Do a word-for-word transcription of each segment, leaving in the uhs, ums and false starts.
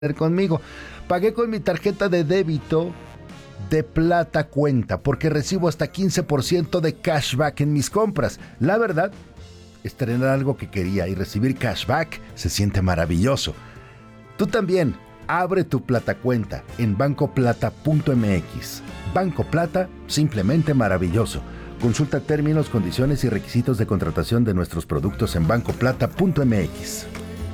conmigo. Pagué con mi tarjeta de débito de Plata Cuenta porque recibo hasta quince por ciento de cashback en mis compras. La verdad, es tener algo que quería y recibir cashback se siente maravilloso. Tú también, abre tu Plata Cuenta en banco plata punto m x. Banco Plata, simplemente maravilloso. Consulta términos, condiciones y requisitos de contratación de nuestros productos en banco plata punto m x.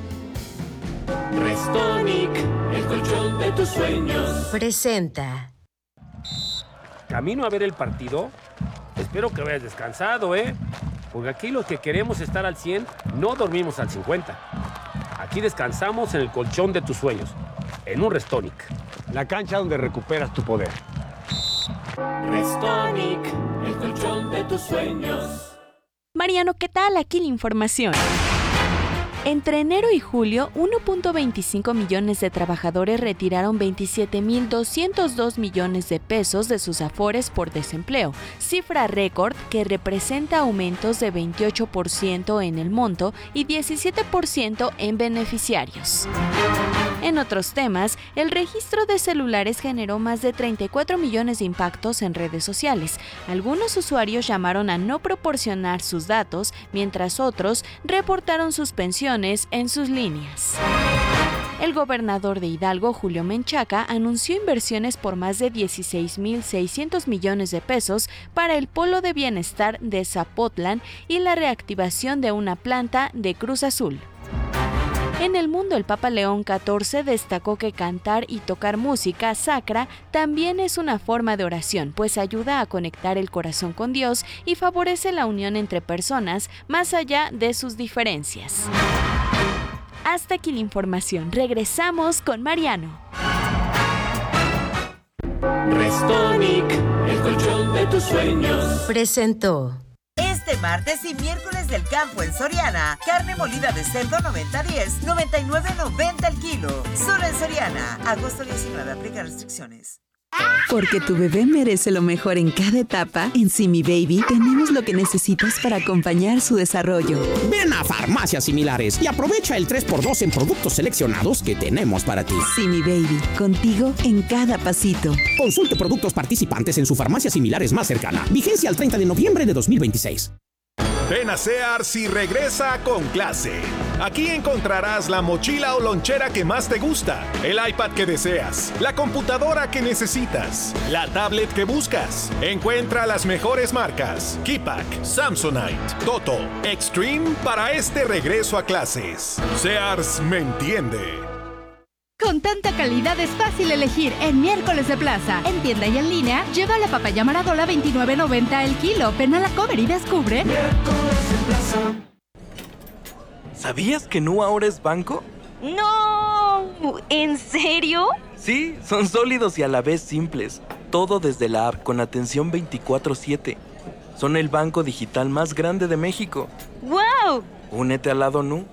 Restonic, el colchón de tus sueños. Presenta. Camino a ver el partido. Espero que hayas descansado, ¿eh? Porque aquí los que queremos estar al cien, no dormimos al cincuenta. Aquí descansamos en el colchón de tus sueños, en un Restonic. La cancha donde recuperas tu poder. Restonic, el colchón de tus sueños. Mariano, ¿qué tal? Aquí la información. Entre enero y julio, uno punto veinticinco millones de trabajadores retiraron veintisiete mil doscientos dos millones de pesos de sus afores por desempleo, cifra récord que representa aumentos de veintiocho por ciento en el monto y diecisiete por ciento en beneficiarios. En otros temas, el registro de celulares generó más de treinta y cuatro millones de impactos en redes sociales. Algunos usuarios llamaron a no proporcionar sus datos, mientras otros reportaron suspensiones en sus líneas. El gobernador de Hidalgo, Julio Menchaca, anunció inversiones por más de dieciséis mil seiscientos millones de pesos para el Polo de Bienestar de Zapotlán y la reactivación de una planta de Cruz Azul. En el mundo, el Papa León catorce destacó que cantar y tocar música sacra también es una forma de oración, pues ayuda a conectar el corazón con Dios y favorece la unión entre personas más allá de sus diferencias. Hasta aquí la información. Regresamos con Mariano. Restonic, el colchón de tus sueños. Presentó. Este martes y miércoles del campo en Soriana, carne molida de cerdo noventa diez, noventa y nueve noventa el kilo. Solo en Soriana, agosto diecinueve, aplica restricciones. Porque tu bebé merece lo mejor en cada etapa, en Simi Baby tenemos lo que necesitas para acompañar su desarrollo. Ven a Farmacias Similares y aprovecha el tres por dos en productos seleccionados que tenemos para ti. Simi Baby, contigo en cada pasito. Consulte productos participantes en su farmacia Similares más cercana. Vigencia al treinta de noviembre de dos mil veintiséis. Ven a Sears y regresa con clase. Aquí encontrarás la mochila o lonchera que más te gusta, el iPad que deseas, la computadora que necesitas, la tablet que buscas. Encuentra las mejores marcas: Keypack, Samsonite, Toto, Extreme para este regreso a clases. Sears me entiende. Con tanta calidad es fácil elegir en Miércoles de Plaza. En tienda y en línea, lleva la papaya Maradola veintinueve noventa el kilo. Ven a la Comer y descubre. Miércoles de Plaza. ¿Sabías que Nu ahora es banco? ¡No! ¿En serio? Sí, son sólidos y a la vez simples. Todo desde la app con atención veinticuatro siete. Son el banco digital más grande de México. ¡Wow! Únete al lado Nu.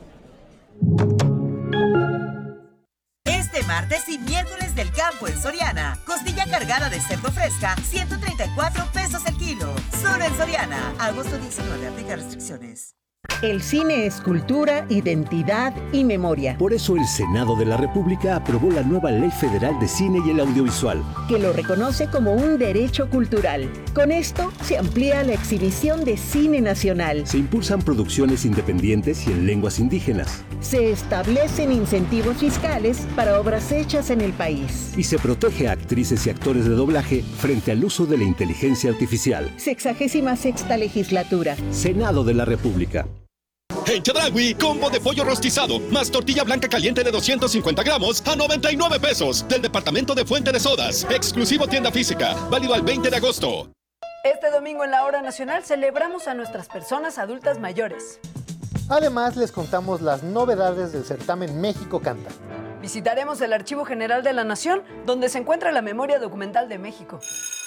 Martes y miércoles del campo en Soriana. Costilla cargada de cerdo fresca, ciento treinta y cuatro pesos el kilo. Solo en Soriana. Agosto diecinueve, aplica restricciones. El cine es cultura, identidad y memoria. Por eso el Senado de la República aprobó la nueva Ley Federal de Cine y el Audiovisual, que lo reconoce como un derecho cultural. Con esto se amplía la exhibición de cine nacional. Se impulsan producciones independientes y en lenguas indígenas. Se establecen incentivos fiscales para obras hechas en el país. Y se protege a actrices y actores de doblaje frente al uso de la inteligencia artificial. Sexagésima sexta legislatura. Senado de la República. En Chedraui, combo de pollo rostizado, más tortilla blanca caliente de doscientos cincuenta gramos a noventa y nueve pesos. Del departamento de Fuente de Sodas. Exclusivo tienda física. Válido al veinte de agosto. Este domingo en la Hora Nacional celebramos a nuestras personas adultas mayores. Además, les contamos las novedades del certamen México Canta. Visitaremos el Archivo General de la Nación, donde se encuentra la memoria documental de México.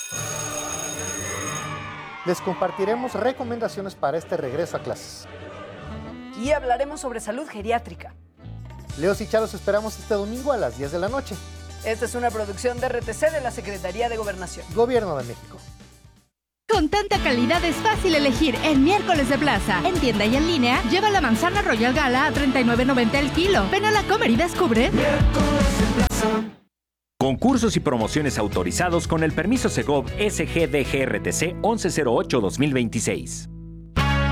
Les compartiremos recomendaciones para este regreso a clases. Y hablaremos sobre salud geriátrica. Leos y Charos esperamos este domingo a las diez de la noche. Esta es una producción de R T C de la Secretaría de Gobernación. Gobierno de México. Con tanta calidad es fácil elegir en Miércoles de Plaza. En tienda y en línea, lleva la manzana Royal Gala a treinta y nueve noventa el kilo. Ven a la Comer y descubre. Miércoles de Plaza. Concursos y promociones autorizados con el permiso Segov S G D G R T C once cero ocho dos mil veintiséis.